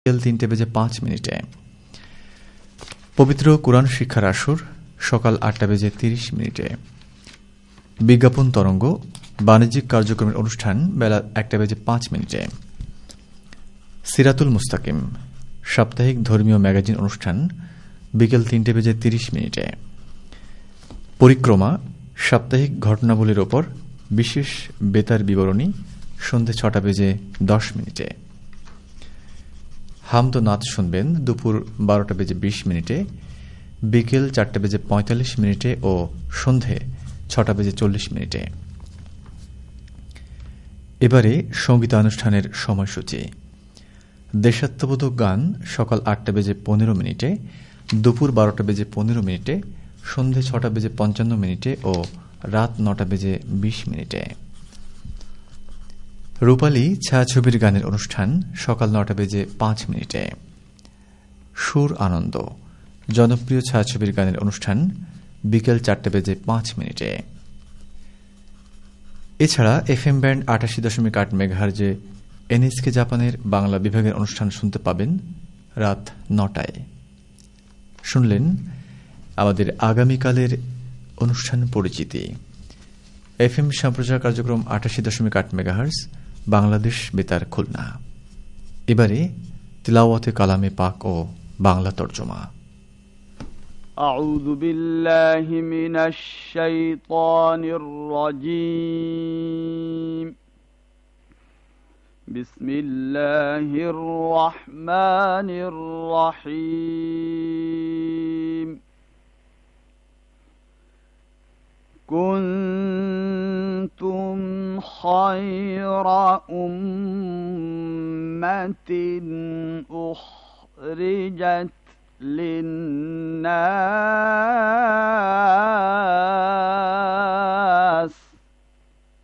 বিকেল 3:05। পবিত্র কোরআন শিক্ষার আসর সকাল 8:30। বিজ্ঞাপন তরঙ্গ বাণিজ্যিক কার্যক্রমের অনুষ্ঠান বেলা 1:05। সিরাতুল মুস্তাকিম সাপ্তাহিক ধর্মীয় ম্যাগাজিন অনুষ্ঠান বিকেল 3:30। পরিক্রমা সাপ্তাহিক ঘটনাবলীর ওপর বিশেষ বেতার বিবরণী সন্ধে 6:10। হামদ নাত শুনবেন দুপুর 12:20, বিকেল 4:45 ও সন্ধে 6:40। এবারে সঙ্গীতানুষ্ঠানের সময়সূচি। দেশাত্মবোধক গান সকাল 8:15, দুপুর 12:15, সন্ধে 6:55 ও রাত 9:20। রূপালী ছায়াছবির গানের অনুষ্ঠান সকাল 9:05। সুর আনন্দ জনপ্রিয় ছায়াছবির গানের অনুষ্ঠান বিকেল 4:05। এছাড়া এফএম ব্যান্ড 88.8 মেগাহার্জে এনএসকে জাপানের বাংলা বিভাগের অনুষ্ঠান শুনতে পাবেন রাত 9টায়। শুনলেন আমাদের আগামীকালের অনুষ্ঠান পরিচিতি। এফএম সম্প্রচার কার্যক্রম 88.8 মেগাহার্জ, বাংলাদেশ বেতার, খুলনা। এবারে তিলাওয়াতে কালামে পাক ও বাংলা তর্জমা। আউযু বিল্লাহি মিনাশ শাইতানির রাজীম। বিসমিল্লাহির রহমানির রহিম। كنتم خير أمة أخرجت للناس